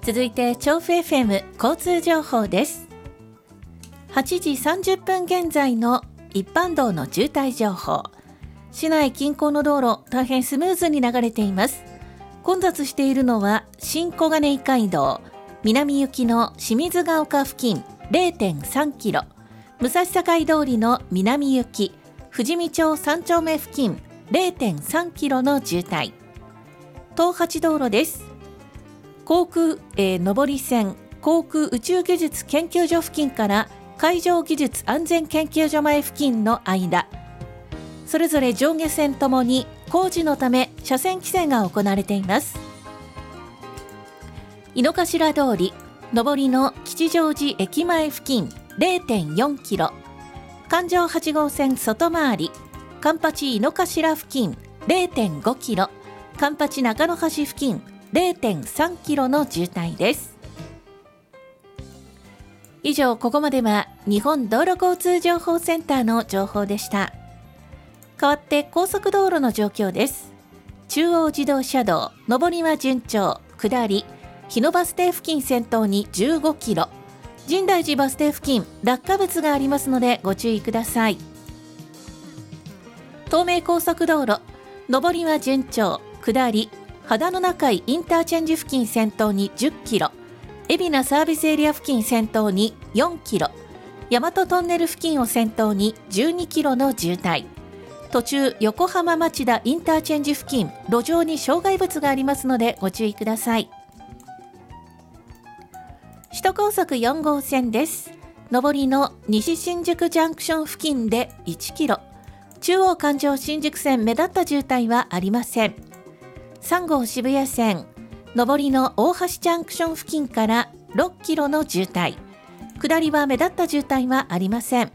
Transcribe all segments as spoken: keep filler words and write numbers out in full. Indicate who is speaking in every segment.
Speaker 1: 続いて調布 エフエム 交通情報です。はちじさんじゅっぷん現在の一般道の渋滞情報。市内近郊の道路、大変スムーズに流れています。混雑しているのは新小金井街道南行きの清水ヶ丘付近 れいてんさんキロ、武蔵境通りの南行き富士見町さん丁目付近 れいてんさんキロの渋滞。東八道路です。航空、えー、上り線航空宇宙技術研究所付近から海上技術安全研究所前付近の間、それぞれ上下線ともに工事のため車線規制が行われています。井の頭通り上りの吉祥寺駅前付近 れいてんよんキロ、環状はち号線外回り環八井の頭付近 れいてんごキロ、環八中野橋付近 れいてんさんキロの渋滞です。以上、ここまでは日本道路交通情報センターの情報でした。代わって高速道路の状況です。中央自動車道上りは順調、下り日野バス停付近先頭にじゅうごキロ、深大寺バス停付近落下物がありますのでご注意ください。東名高速道路上りは順調、下り秦野中井インターチェンジ付近先頭にじゅっキロ、海老名サービスエリア付近先頭によんキロ、大和トンネル付近を先頭にじゅうにキロの渋滞。途中横浜町田インターチェンジ付近路上に障害物がありますのでご注意ください。首都高速よん号線です。上りの西新宿ジャンクション付近でいちキロ、中央環状新宿線目立った渋滞はありません。さん号渋谷線上りの大橋ジャンクション付近からろっキロの渋滞、下りは目立った渋滞はありません。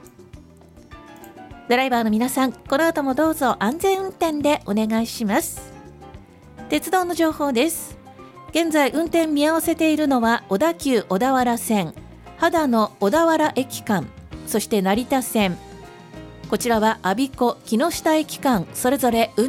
Speaker 1: ドライバーの皆さん、この後もどうぞ安全運転でお願いします。鉄道の情報です。現在運転見合わせているのは小田急小田原線秦野小田原駅間、そして成田線、こちらは我孫子木下駅間、それぞれ運